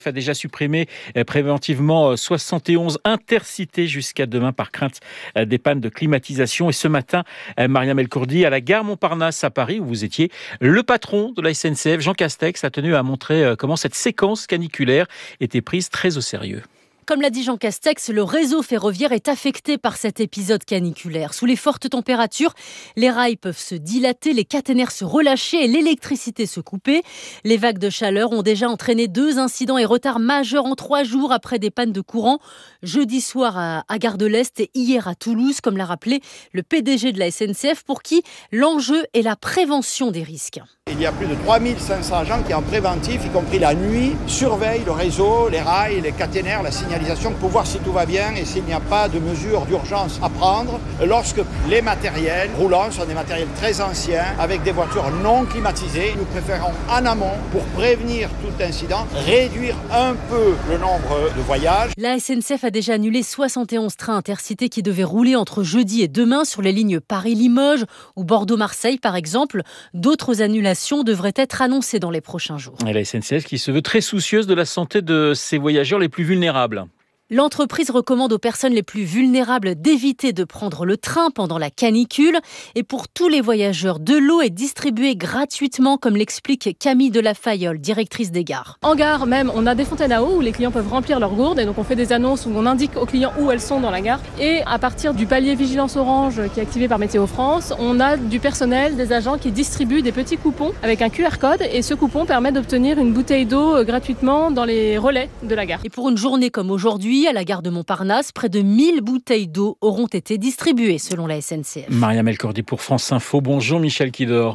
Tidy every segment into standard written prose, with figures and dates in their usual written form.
A déjà supprimé préventivement 71 intercités jusqu'à demain par crainte des pannes de climatisation. Et ce matin, Mariam El Kourdi, à la gare Montparnasse à Paris, où vous étiez, le patron de la SNCF, Jean Castex, a tenu à montrer comment cette séquence caniculaire était prise très au sérieux. Comme l'a dit Jean Castex, le réseau ferroviaire est affecté par cet épisode caniculaire. Sous les fortes températures, les rails peuvent se dilater, les caténaires se relâcher et l'électricité se couper. Les vagues de chaleur ont déjà entraîné 2 incidents et retards majeurs en 3 jours après des pannes de courant. Jeudi soir à Gare de l'Est et hier à Toulouse, comme l'a rappelé le PDG de la SNCF, pour qui l'enjeu est la prévention des risques. Il y a plus de 3500 agents qui en préventif, y compris la nuit, surveillent le réseau, les rails, les caténaires, la signalisation pour voir si tout va bien et s'il n'y a pas de mesures d'urgence à prendre lorsque les matériels roulants sont des matériels très anciens avec des voitures non climatisées. Nous préférons en amont, pour prévenir tout incident, réduire un peu le nombre de voyages. La SNCF a déjà annulé 71 trains intercités qui devaient rouler entre jeudi et demain sur les lignes Paris-Limoges ou Bordeaux-Marseille par exemple. D'autres annulations devraient être annoncées dans les prochains jours. Et la SNCF qui se veut très soucieuse de la santé de ses voyageurs les plus vulnérables. L'entreprise recommande aux personnes les plus vulnérables d'éviter de prendre le train pendant la canicule. Et pour tous les voyageurs, de l'eau est distribuée gratuitement, comme l'explique Camille Delafayolle, directrice des gares. En gare même, on a des fontaines à eau où les clients peuvent remplir leurs gourdes. Et donc on fait des annonces où on indique aux clients où elles sont dans la gare. Et à partir du palier Vigilance Orange qui est activé par Météo France, on a du personnel, des agents qui distribuent des petits coupons avec un QR code. Et ce coupon permet d'obtenir une bouteille d'eau gratuitement dans les relais de la gare. Et pour une journée comme aujourd'hui, à la gare de Montparnasse, près de 1000 bouteilles d'eau auront été distribuées selon la SNCF. Mariam El Kourdi pour France Info. Bonjour Michel Kidor.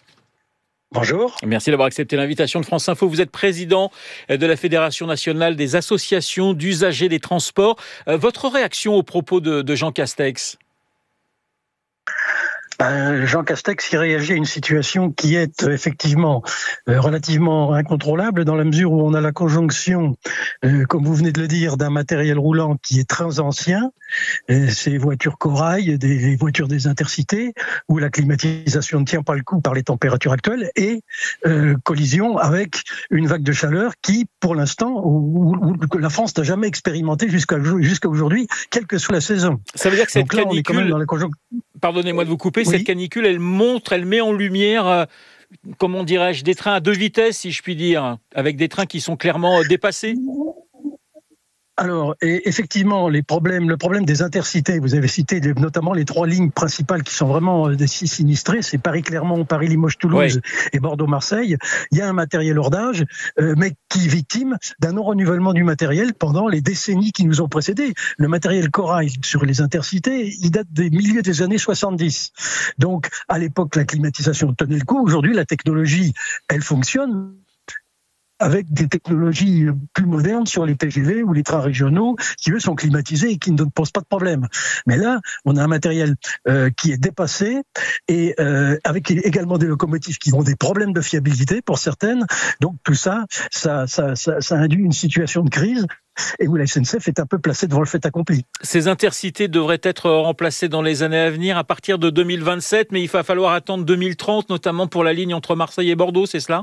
Bonjour. Merci d'avoir accepté l'invitation de France Info. Vous êtes président de la Fédération nationale des associations d'usagers des transports. Votre réaction aux propos de Jean Castex ? Jean Castex y réagit à une situation qui est effectivement relativement incontrôlable dans la mesure où on a la conjonction, comme vous venez de le dire, d'un matériel roulant qui est très ancien, ces voitures corail, les voitures des intercités, où la climatisation ne tient pas le coup par les températures actuelles, et collision avec une vague de chaleur qui, pour l'instant, où la France n'a jamais expérimenté jusqu'à aujourd'hui, quelle que soit la saison. Ça veut dire que cette canicule, pardonnez-moi de vous couper, oui. Cette canicule, elle met en lumière, comment dirais-je, des trains à 2 vitesses, si je puis dire, avec des trains qui sont clairement dépassés. Alors, et effectivement, le problème des intercités, vous avez cité notamment les 3 lignes principales qui sont vraiment sinistrées, c'est Paris-Clermont, Paris-Limoges-Toulouse et Bordeaux-Marseille. Il y a un matériel hors d'âge, mais qui est victime d'un non-renouvellement du matériel pendant les décennies qui nous ont précédés. Le matériel corail sur les intercités, il date des milieux des années 70. Donc, à l'époque, la climatisation tenait le coup. Aujourd'hui, la technologie, elle fonctionne, avec des technologies plus modernes sur les TGV ou les trains régionaux qui, eux, sont climatisés et qui ne posent pas de problème. Mais là, on a un matériel qui est dépassé et avec également des locomotives qui ont des problèmes de fiabilité pour certaines. Donc tout ça induit une situation de crise et où la SNCF est un peu placée devant le fait accompli. Ces intercités devraient être remplacés dans les années à venir, à partir de 2027, mais il va falloir attendre 2030, notamment pour la ligne entre Marseille et Bordeaux, c'est cela ?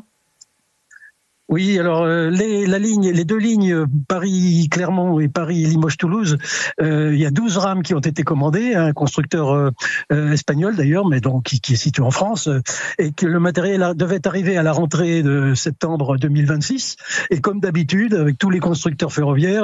Oui, alors les 2 lignes Paris-Clermont et Paris-Limoges-Toulouse, il y a 12 rames qui ont été commandées, un constructeur espagnol d'ailleurs, mais donc qui est situé en France, et que le matériel devait arriver à la rentrée de septembre 2026. Et comme d'habitude, avec tous les constructeurs ferroviaires,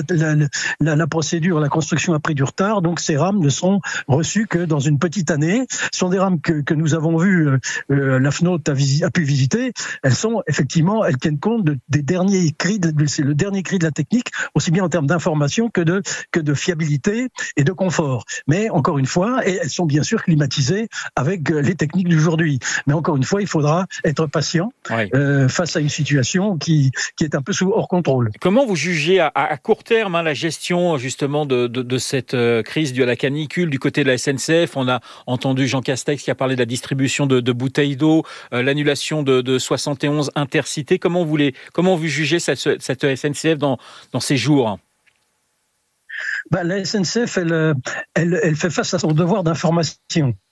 la procédure, la construction a pris du retard, donc ces rames ne seront reçues que dans une petite année. Ce sont des rames que nous avons vues, la FNOT a pu visiter. Elles tiennent compte des derniers cris, c'est le dernier cri de la technique, aussi bien en termes d'information que de fiabilité et de confort. Mais encore une fois, et elles sont bien sûr climatisées avec les techniques d'aujourd'hui. Mais encore une fois, il faudra être patient face à une situation qui est un peu hors contrôle. Comment vous jugez à court terme la gestion justement de cette crise due à la canicule du côté de la SNCF ? On a entendu Jean Castex qui a parlé de la distribution de bouteilles d'eau, l'annulation de 71 intercités. Comment vous jugez cette SNCF dans ces jours ? La SNCF, elle fait face à son devoir d'information.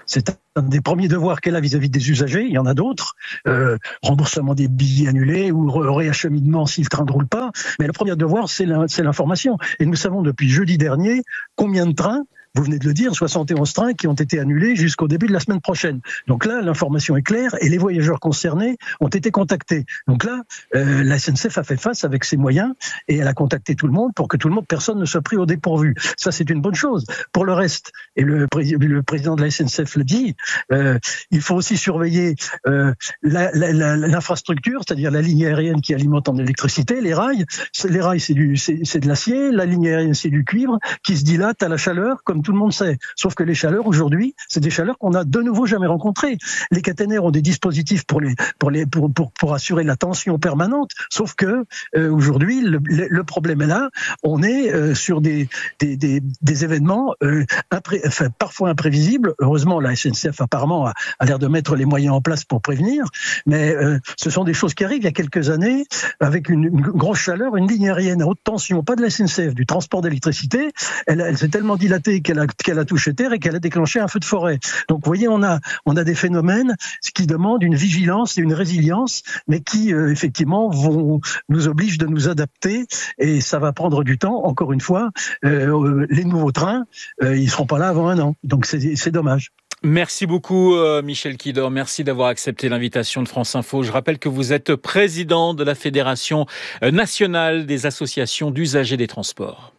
C'est un des premiers devoirs qu'elle a vis-à-vis des usagers. Il y en a d'autres, remboursement des billets annulés ou réacheminement si le train ne roule pas. Mais le premier devoir, c'est l'information. Et nous savons depuis jeudi dernier combien de trains, vous venez de le dire, 71 trains qui ont été annulés jusqu'au début de la semaine prochaine. Donc là, l'information est claire et les voyageurs concernés ont été contactés. Donc là, la SNCF a fait face avec ses moyens et elle a contacté tout le monde pour que personne ne soit pris au dépourvu. Ça, c'est une bonne chose. Pour le reste, et le président de la SNCF le dit, il faut aussi surveiller l'infrastructure, c'est-à-dire la ligne aérienne qui alimente en électricité, les rails. Les rails, c'est de l'acier, la ligne aérienne, c'est du cuivre qui se dilate à la chaleur, comme tout le monde sait. Sauf que les chaleurs, aujourd'hui, c'est des chaleurs qu'on a de nouveau jamais rencontrées. Les caténaires ont des dispositifs pour assurer la tension permanente. Sauf que, aujourd'hui, le problème est là. On est sur des événements parfois imprévisibles. Heureusement, la SNCF apparemment a l'air de mettre les moyens en place pour prévenir. Mais ce sont des choses qui arrivent. Il y a quelques années, avec une grosse chaleur, une ligne aérienne à haute tension, pas de la SNCF, du transport d'électricité, elle s'est tellement dilatée qu'elle a touché terre et qu'elle a déclenché un feu de forêt. Donc, vous voyez, on a des phénomènes qui demandent une vigilance et une résilience, mais qui, effectivement, nous obligent de nous adapter, et ça va prendre du temps. Encore une fois, les nouveaux trains, ils seront pas là avant un an. Donc, c'est dommage. Merci beaucoup Michel Kidor, merci d'avoir accepté l'invitation de France Info. Je rappelle que vous êtes président de la Fédération nationale des associations d'usagers des transports.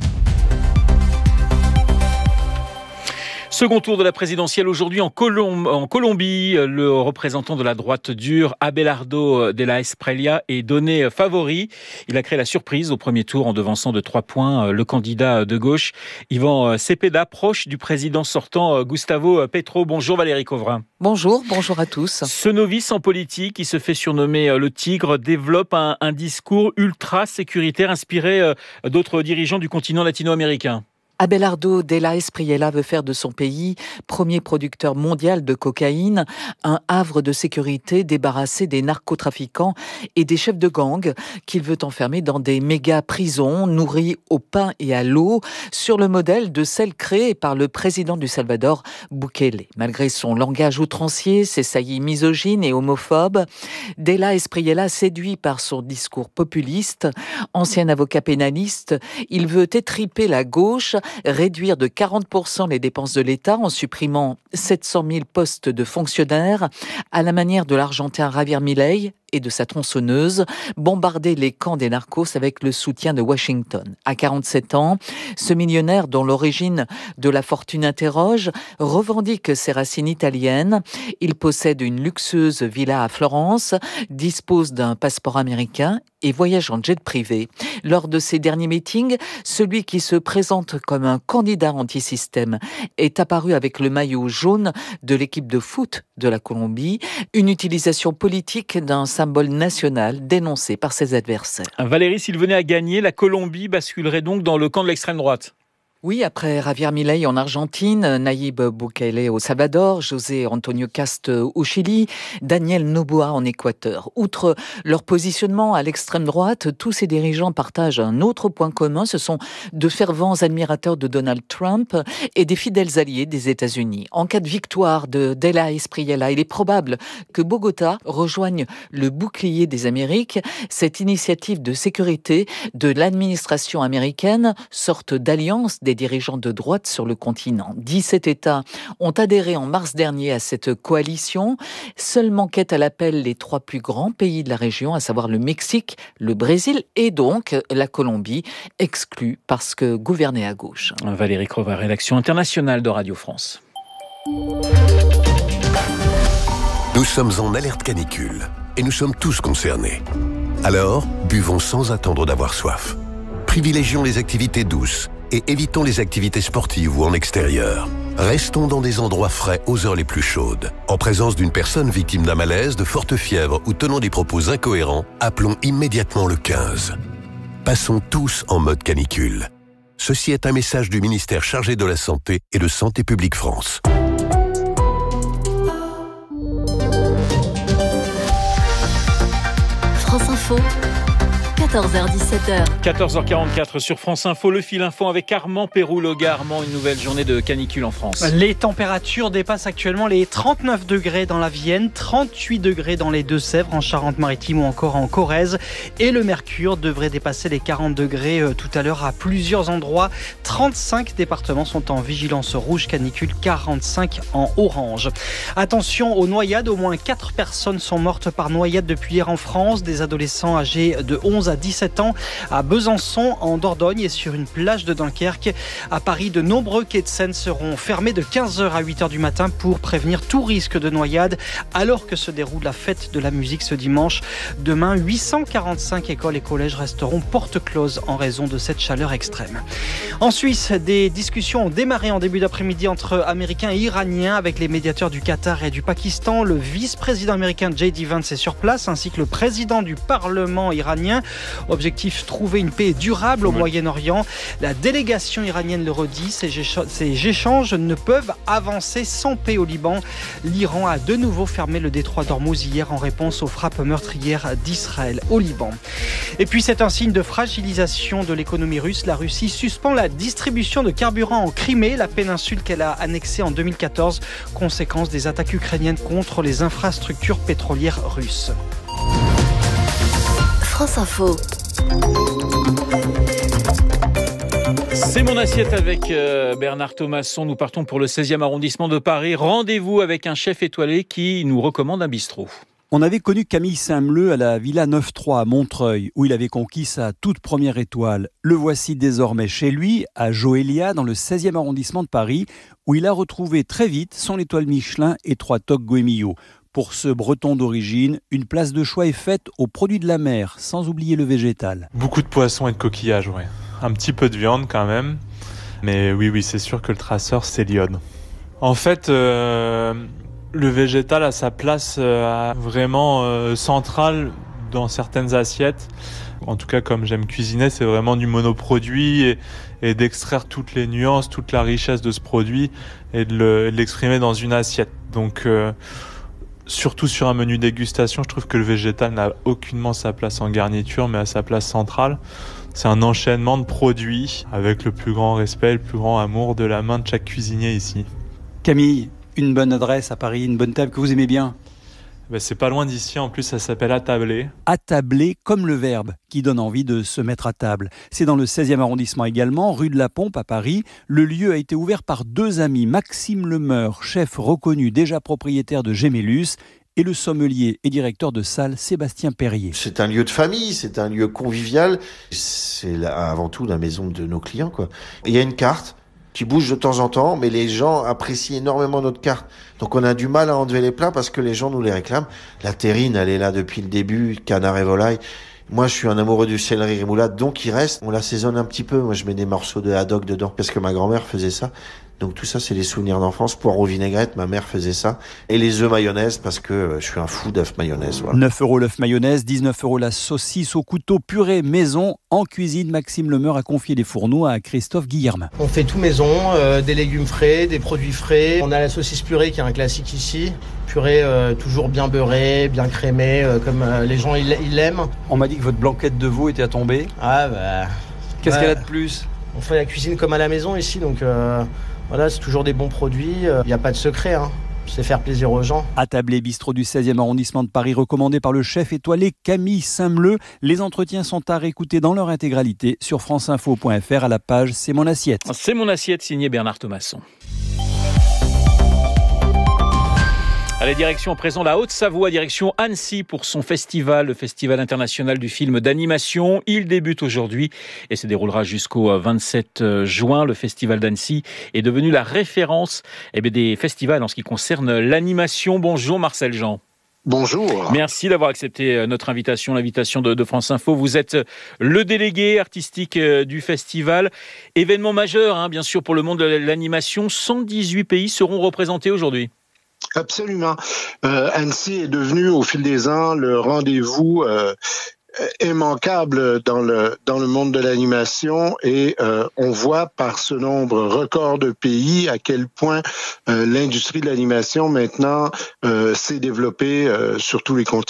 Second tour de la présidentielle aujourd'hui en Colombie. Le représentant de la droite dure, Abelardo de la Espriella, est donné favori. Il a créé la surprise au premier tour en devançant de 3 points le candidat de gauche, Ivan Cepeda, proche du président sortant Gustavo Petro. Bonjour Valérie Covrin. Bonjour à tous. Ce novice en politique, qui se fait surnommer le Tigre, développe un discours ultra sécuritaire inspiré d'autres dirigeants du continent latino-américain. Abelardo de la Espriella veut faire de son pays, premier producteur mondial de cocaïne, un havre de sécurité débarrassé des narcotrafiquants et des chefs de gang qu'il veut enfermer dans des méga-prisons nourries au pain et à l'eau, sur le modèle de celle créée par le président du Salvador, Bukele. Malgré son langage outrancier, ses saillies misogynes et homophobes, de la Espriella, séduit par son discours populiste, ancien avocat pénaliste, il veut étriper la gauche, réduire de 40% les dépenses de l'État en supprimant 700 000 postes de fonctionnaires à la manière de l'Argentin Javier Milei et de sa tronçonneuse, bombarder les camps des narcos avec le soutien de Washington. À 47 ans, ce millionnaire dont l'origine de la fortune interroge revendique ses racines italiennes. Il possède une luxueuse villa à Florence, dispose d'un passeport américain et voyage en jet privé. Lors de ses derniers meetings, celui qui se présente comme un candidat anti-système est apparu avec le maillot jaune de l'équipe de foot de la Colombie, une utilisation politique d'un symbole national dénoncé par ses adversaires. Valérie, s'il venait à gagner, la Colombie basculerait donc dans le camp de l'extrême droite. Oui, après Javier Milei en Argentine, Nayib Bukele au Salvador, José Antonio Cast au Chili, Daniel Noboa en Équateur. Outre leur positionnement à l'extrême droite, tous ces dirigeants partagent un autre point commun. Ce sont de fervents admirateurs de Donald Trump et des fidèles alliés des États-Unis. En cas de victoire de la Espriella, il est probable que Bogota rejoigne le bouclier des Amériques, cette initiative de sécurité de l'administration américaine, sorte d'alliance des dirigeants de droite sur le continent. 17 États ont adhéré en mars dernier à cette coalition. Seul manquaient à l'appel les 3 plus grands pays de la région, à savoir le Mexique, le Brésil et donc la Colombie, exclue parce que gouvernée à gauche. Valérie Crovin, rédaction internationale de Radio France. Nous sommes en alerte canicule et nous sommes tous concernés. Alors, buvons sans attendre d'avoir soif. Privilégions les activités douces et évitons les activités sportives ou en extérieur. Restons dans des endroits frais aux heures les plus chaudes. En présence d'une personne victime d'un malaise, de forte fièvre ou tenant des propos incohérents, appelons immédiatement le 15. Passons tous en mode canicule. Ceci est un message du ministère chargé de la Santé et de Santé publique France. France Info, 14h-17h. 14h44 sur France Info, le fil info avec Armand Péroux-Loga. Armand, une nouvelle journée de canicule en France. Les températures dépassent actuellement les 39 degrés dans la Vienne, 38 degrés dans les Deux-Sèvres, en Charente-Maritime ou encore en Corrèze. Et le mercure devrait dépasser les 40 degrés tout à l'heure à plusieurs endroits. 35 départements sont en vigilance rouge canicule, 45 en orange. Attention aux noyades, au moins 4 personnes sont mortes par noyade depuis hier en France. Des adolescents âgés de 11 à 17 ans à Besançon, en Dordogne et sur une plage de Dunkerque. À Paris, de nombreux quais de Seine seront fermés de 15h à 8h du matin pour prévenir tout risque de noyade alors que se déroule la fête de la musique ce dimanche. Demain, 845 écoles et collèges resteront porte close en raison de cette chaleur extrême. En Suisse, des discussions ont démarré en début d'après-midi entre Américains et Iraniens avec les médiateurs du Qatar et du Pakistan. Le vice-président américain J.D. Vance est sur place ainsi que le président du Parlement iranien. Objectif, trouver une paix durable au Moyen-Orient. La délégation iranienne le redit, ces échanges ne peuvent avancer sans paix au Liban. L'Iran a de nouveau fermé le détroit d'Ormuz hier en réponse aux frappes meurtrières d'Israël au Liban. Et puis c'est un signe de fragilisation de l'économie russe. La Russie suspend la distribution de carburant en Crimée, la péninsule qu'elle a annexée en 2014, conséquence des attaques ukrainiennes contre les infrastructures pétrolières russes. France Info. C'est mon assiette avec Bernard Thomasson. Nous partons pour le 16e arrondissement de Paris. Rendez-vous avec un chef étoilé qui nous recommande un bistrot. On avait connu Camille Saint-Mleu à la Villa 9-3 à Montreuil, où il avait conquis sa toute première étoile. Le voici désormais chez lui, à Joélia, dans le 16e arrondissement de Paris, où il a retrouvé très vite son étoile Michelin et 3 toques Goemio. Pour ce breton d'origine, une place de choix est faite aux produits de la mer, sans oublier le végétal. Beaucoup de poissons et de coquillages, ouais. Un petit peu de viande quand même. Mais oui, c'est sûr que le traceur, c'est l'iode. En fait, le végétal a sa place vraiment centrale dans certaines assiettes. En tout cas, comme j'aime cuisiner, c'est vraiment du monoproduit et d'extraire toutes les nuances, toute la richesse de ce produit et de l'exprimer dans une assiette. Donc, surtout sur un menu dégustation, je trouve que le végétal n'a aucunement sa place en garniture, mais à sa place centrale. C'est un enchaînement de produits avec le plus grand respect, le plus grand amour de la main de chaque cuisinier ici. Camille, une bonne adresse à Paris, une bonne table que vous aimez bien? C'est pas loin d'ici, en plus ça s'appelle Attablé. Attablé comme le verbe, qui donne envie de se mettre à table. C'est dans le 16e arrondissement également, rue de la Pompe à Paris. Le lieu a été ouvert par 2 amis, Maxime Lemeur, chef reconnu déjà propriétaire de Gemellus, et le sommelier et directeur de salle Sébastien Perrier. C'est un lieu de famille, c'est un lieu convivial. C'est avant tout la maison de nos clients, quoi. Il y a une carte qui bouge de temps en temps, mais les gens apprécient énormément notre carte. Donc on a du mal à enlever les plats parce que les gens nous les réclament. La terrine, elle est là depuis le début, canard et volaille. Moi, je suis un amoureux du céleri rémoulade, donc il reste. On l'assaisonne un petit peu. Moi, je mets des morceaux de haddock dedans parce que ma grand-mère faisait ça. Donc tout ça, c'est des souvenirs d'enfance. Poireaux vinaigrette, ma mère faisait ça. Et les œufs mayonnaise, parce que je suis un fou d'œufs mayonnaise. Voilà. 9 € l'œuf mayonnaise, 19 € la saucisse au couteau purée maison. En cuisine, Maxime Lemeur a confié les fourneaux à Christophe Guillermin. On fait tout maison, des légumes frais, des produits frais. On a la saucisse purée qui est un classique ici. Purée toujours bien beurrée, bien crémée, comme les gens ils l'aiment. On m'a dit que votre blanquette de veau était à tomber. Ah bah... Qu'est-ce qu'elle a de plus? On fait la cuisine comme à la maison ici, donc... Voilà, c'est toujours des bons produits, il n'y a pas de secret, c'est faire plaisir aux gens. Attablé bistrot du 16e arrondissement de Paris, recommandé par le chef étoilé Camille Saint-Mleu. Les entretiens sont à réécouter dans leur intégralité sur franceinfo.fr à la page C'est mon assiette. C'est mon assiette, signé Bernard Thomasson. Allez, direction à présent la Haute-Savoie, direction Annecy pour son festival, le Festival international du film d'animation. Il débute aujourd'hui et se déroulera jusqu'au 27 juin. Le Festival d'Annecy est devenu la référence des festivals en ce qui concerne l'animation. Bonjour Marcel Jean. Bonjour. Merci d'avoir accepté notre invitation, l'invitation de France Info. Vous êtes le délégué artistique du festival. Événement majeur, bien sûr, pour le monde de l'animation. 118 pays seront représentés aujourd'hui. Absolument. Annecy est devenu au fil des ans le rendez-vous immanquable dans le monde de l'animation et on voit par ce nombre record de pays à quel point l'industrie de l'animation maintenant s'est développée sur tous les continents.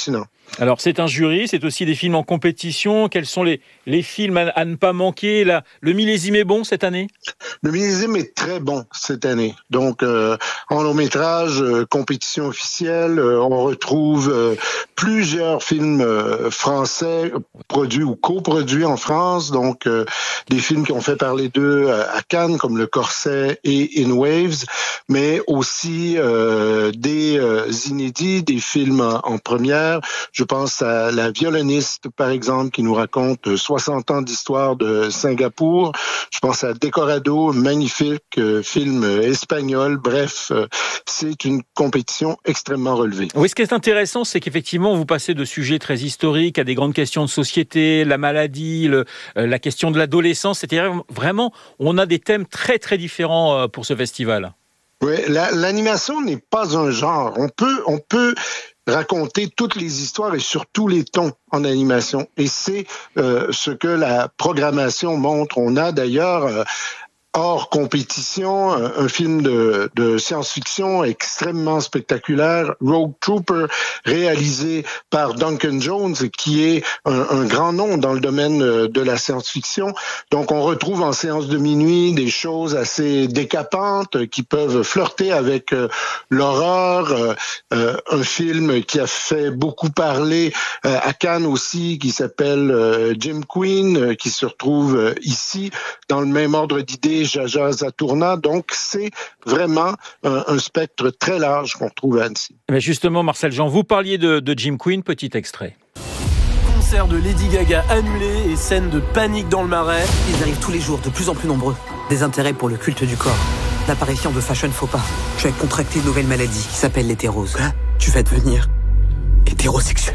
Alors, c'est un jury, c'est aussi des films en compétition. Quels sont les films à ne pas manquer? Le millésime est bon cette année? Le millésime est très bon cette année. Donc, en long métrage, compétition officielle, on retrouve plusieurs films français produits ou coproduits en France. Donc, des films qui ont fait parler d'eux à Cannes, comme Le Corset et In Waves, mais aussi des inédits, des films en première. Je pense à La violoniste, par exemple, qui nous raconte 60 ans d'histoire de Singapour. Je pense à Decorado, magnifique film espagnol. Bref, c'est une compétition extrêmement relevée. Oui, ce qui est intéressant, c'est qu'effectivement, vous passez de sujets très historiques à des grandes questions de société, la maladie, la question de l'adolescence. C'est-à-dire vraiment, on a des thèmes très, très différents pour ce festival. Oui, l'animation n'est pas un genre. On peut raconter toutes les histoires et sur tous les tons en animation. Et c'est ce que la programmation montre. On a d'ailleurs hors compétition, un film de science-fiction extrêmement spectaculaire, Rogue Trooper, réalisé par Duncan Jones, qui est un grand nom dans le domaine de la science-fiction. Donc, on retrouve en séance de minuit des choses assez décapantes qui peuvent flirter avec l'horreur. Un film qui a fait beaucoup parler à Cannes aussi, qui s'appelle Jim Queen, qui se retrouve ici dans le même ordre d'idées, Jaja Zatourna. Donc, c'est vraiment un spectre très large qu'on trouve à Annecy. Mais justement, Marcel Jean, vous parliez de Jim Queen, petit extrait. Concert de Lady Gaga annulé et scène de panique dans le Marais. Ils arrivent tous les jours, de plus en plus nombreux. Des intérêts pour le culte du corps. L'apparition de fashion faux pas. Je vais contracter une nouvelle maladie qui s'appelle l'hétérose. Quoi ? Tu vas devenir hétérosexuel.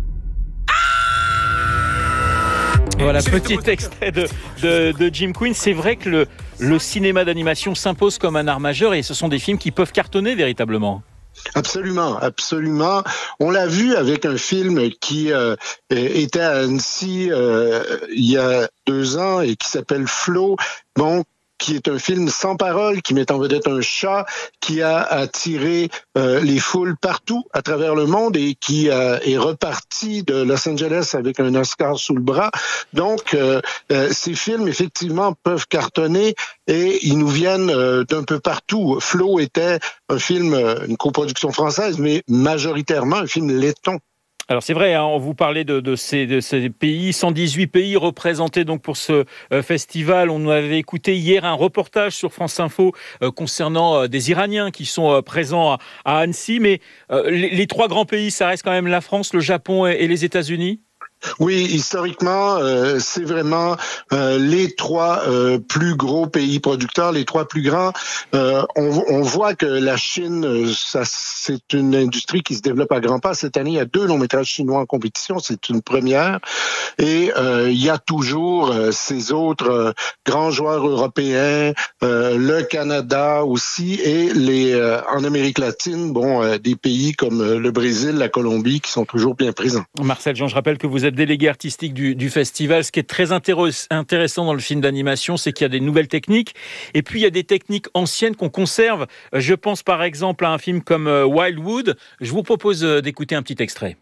Voilà, petit extrait de Jim Queen. C'est vrai que le cinéma d'animation s'impose comme un art majeur et ce sont des films qui peuvent cartonner véritablement. Absolument, absolument. On l'a vu avec un film qui était à Annecy il y a 2 ans et qui s'appelle Flo. Bon, qui est un film sans parole, qui met en vedette un chat, qui a attiré les foules partout à travers le monde et qui est reparti de Los Angeles avec un Oscar sous le bras. Donc, ces films, effectivement, peuvent cartonner et ils nous viennent d'un peu partout. Flo était un film, une coproduction française, mais majoritairement un film laiton. Alors c'est vrai, on vous parlait de ces pays, 118 pays représentés donc pour ce festival. On avait écouté hier un reportage sur France Info concernant des Iraniens qui sont présents à Annecy. Mais les 3 grands pays, ça reste quand même la France, le Japon et les États-Unis? Oui, historiquement, c'est vraiment les 3 plus gros pays producteurs, les 3 plus grands. On voit que la Chine, c'est une industrie qui se développe à grands pas. Cette année, il y a 2 longs métrages chinois en compétition, c'est une première. Et il y a toujours ces autres grands joueurs européens, le Canada aussi, et en Amérique latine, des pays comme le Brésil, la Colombie, qui sont toujours bien présents. Marcel Jean, je rappelle que vous êtes délégué artistique du festival. Ce qui est très intéressant dans le film d'animation, c'est qu'il y a des nouvelles techniques et puis il y a des techniques anciennes qu'on conserve. Je pense par exemple à un film comme Wildwood. Je vous propose d'écouter un petit extrait.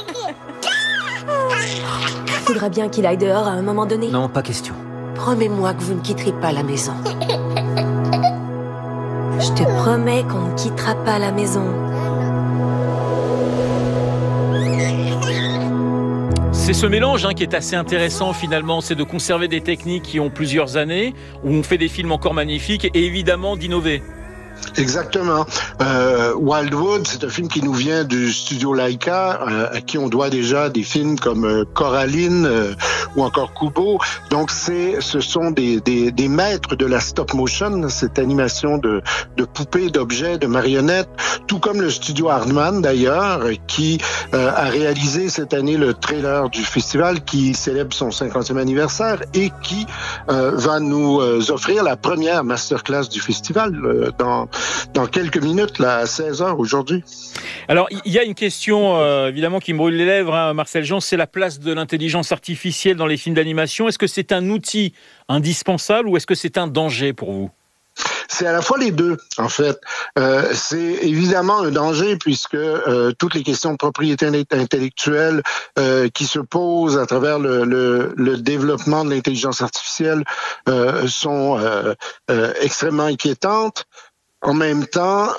Faudra bien qu'il aille dehors à un moment donné. Non, pas question. Promets-moi que vous ne quitterez pas la maison. Je te promets qu'on ne quittera pas la maison. C'est ce mélange qui est assez intéressant finalement, c'est de conserver des techniques qui ont plusieurs années, où on fait des films encore magnifiques et évidemment d'innover. Exactement. Wildwood, c'est un film qui nous vient du studio Laika, à qui on doit déjà des films comme Coraline ou encore Kubo. Donc ce sont des maîtres de la stop motion, cette animation de poupées, d'objets, de marionnettes, tout comme le studio Hardman d'ailleurs, qui a réalisé cette année le trailer du festival qui célèbre son 50e anniversaire et qui va nous offrir la première masterclass du festival dans quelques minutes, là, à 16h aujourd'hui. Alors, il y a une question, évidemment, qui me brûle les lèvres, Marcel Jean, c'est la place de l'intelligence artificielle dans les films d'animation. Est-ce que c'est un outil indispensable ou est-ce que c'est un danger pour vous ? C'est à la fois les deux, en fait. C'est évidemment un danger puisque toutes les questions de propriété intellectuelle qui se posent à travers le développement de l'intelligence artificielle sont extrêmement inquiétantes. En même temps,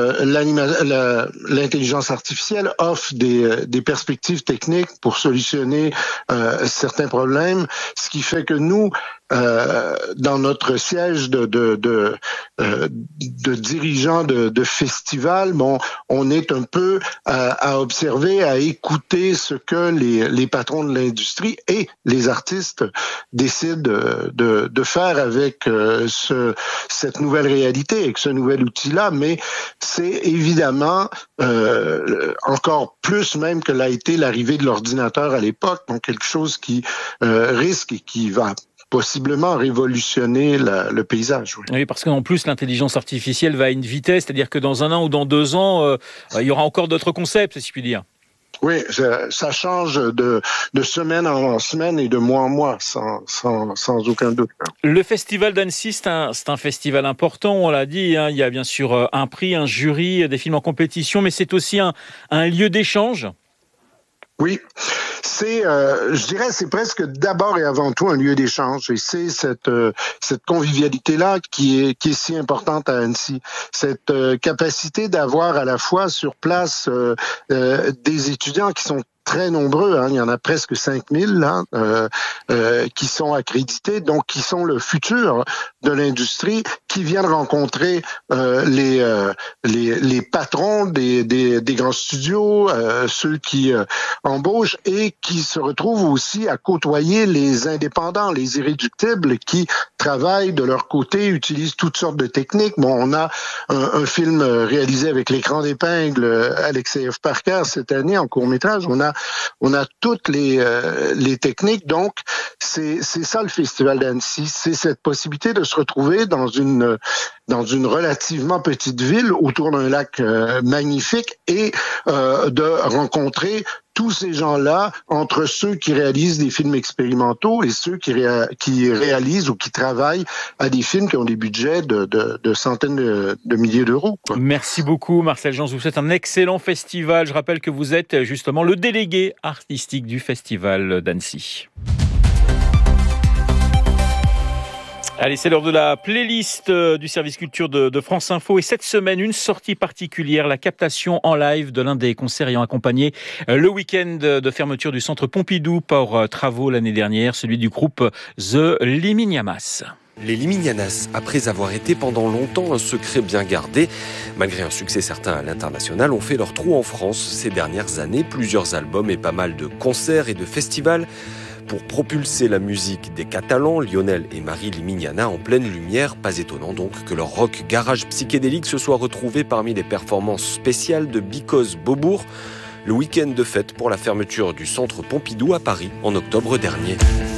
l'intelligence artificielle offre des perspectives techniques pour solutionner certains problèmes, ce qui fait que nous, dans notre siège de dirigeants de festivals, on est un peu à observer, à écouter ce que les patrons de l'industrie et les artistes décident de faire avec cette nouvelle réalité, avec ce nouvel outil-là. Mais c'est évidemment encore plus même que l'a été l'arrivée de l'ordinateur à l'époque, donc quelque chose qui risque et qui va possiblement révolutionner le paysage. Oui, parce qu'en plus, l'intelligence artificielle va à une vitesse, c'est-à-dire que dans 1 an ou dans 2 ans, il y aura encore d'autres concepts, si je puis dire. Oui, ça change de semaine en semaine et de mois en mois, sans aucun doute. Le Festival d'Annecy, c'est un festival important, on l'a dit. Il y a bien sûr un prix, un jury, des films en compétition, mais c'est aussi un lieu d'échange. Oui, je dirais, c'est presque d'abord et avant tout un lieu d'échange. Et c'est cette convivialité-là qui est si importante à Annecy. Cette capacité d'avoir à la fois sur place des étudiants qui sont très nombreux, il y en a presque 5000 qui sont accrédités, donc qui sont le futur de l'industrie, qui viennent rencontrer les patrons des grands studios, ceux qui embauchent et qui se retrouvent aussi à côtoyer les indépendants, les irréductibles qui travaillent de leur côté, utilisent toutes sortes de techniques. On a un film réalisé avec l'écran d'épingle, Alexei F. Parker cette année en court-métrage. On a toutes les techniques, donc c'est ça le Festival d'Annecy, c'est cette possibilité de se retrouver dans une relativement petite ville autour d'un lac magnifique et de rencontrer tous ces gens-là, entre ceux qui réalisent des films expérimentaux et ceux qui réalisent ou qui travaillent à des films qui ont des budgets de centaines de milliers d'euros. Merci beaucoup Marcel Jean, je vous souhaite un excellent festival. Je rappelle que vous êtes justement le délégué artistique du Festival d'Annecy. Allez, c'est l'heure de la playlist du service culture de France Info. Et cette semaine, une sortie particulière, la captation en live de l'un des concerts ayant accompagné le week-end de fermeture du centre Pompidou par travaux l'année dernière, celui du groupe The Liminiamas. Les Liminianas, après avoir été pendant longtemps un secret bien gardé, malgré un succès certain à l'international, ont fait leur trou en France ces dernières années. Plusieurs albums et pas mal de concerts et de festivals pour propulser la musique des Catalans, Lionel et Marie Liminiana en pleine lumière. Pas étonnant donc que leur rock garage psychédélique se soit retrouvé parmi les performances spéciales de Because Beaubourg, le week-end de fête pour la fermeture du centre Pompidou à Paris en octobre dernier.